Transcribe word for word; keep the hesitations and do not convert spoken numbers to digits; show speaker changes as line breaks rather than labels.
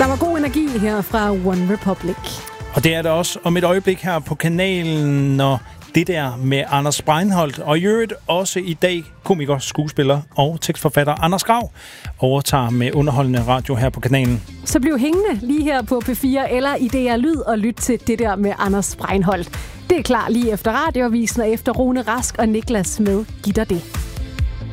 Der var god energi her fra One Republic.
Og det er der også om et øjeblik her på kanalen, når det der med Anders Breinholt, og i øvrigt også i dag komiker, skuespiller og tekstforfatter Anders Grav overtager med underholdende radio her på kanalen.
Så bliv hængende lige her på P fire eller i D R Lyd og lyt til det der med Anders Breinholt. Det er klar lige efter radioavisen og efter Rune Rask og Niklas med Gitter det.